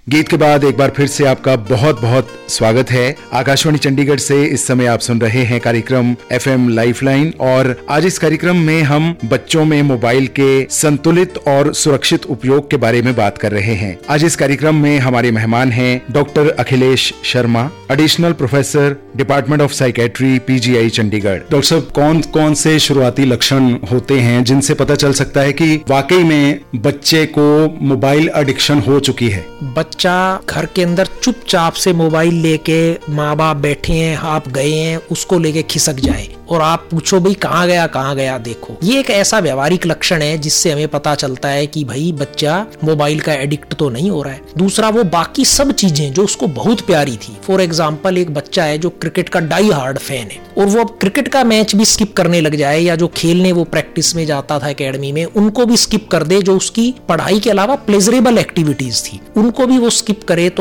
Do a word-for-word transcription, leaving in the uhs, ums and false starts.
गीत के बाद एक बार फिर से आपका बहुत बहुत स्वागत है। आकाशवाणी चंडीगढ़ से इस समय आप सुन रहे हैं कार्यक्रम एफएम लाइफलाइन और आज इस कार्यक्रम में हम बच्चों में मोबाइल के संतुलित और सुरक्षित उपयोग के बारे में बात कर रहे हैं। आज इस कार्यक्रम में हमारे मेहमान हैं doctor Akhilesh Sharma, additional professor, department of psychiatry, PGI Chandigarh. Doctor साहब, कौन कौन से शुरुआती लक्षण होते हैं जिनसे पता चल सकता है कि वाकई में बच्चे को मोबाइल एडिक्शन हो चुकी है? बच्चा घर के अंदर चुपचाप से मोबाइल लेके, माँ बाप बैठे हैं, आप गए हैं, उसको लेके खिसक जाए और आप पूछो भाई कहाँ गया कहाँ गया देखो, ये एक ऐसा व्यवहारिक लक्षण है जिससे हमें पता चलता है कि भाई बच्चा मोबाइल का एडिक्ट तो नहीं हो रहा है। दूसरा, वो बाकी सब चीजें जो उसको बहुत प्यारी थी, फॉर एग्जाम्पल एक बच्चा है जो क्रिकेट का डाई हार्ड फैन है और वो अब क्रिकेट का मैच भी स्किप करने लग जाए, या जो खेलने वो प्रैक्टिस में जाता था एकेडमी में, उनको भी स्किप कर दे, जो उसकी पढ़ाई के अलावा प्लेजरेबल एक्टिविटीज थी उनको भी वो स्किप करे, तो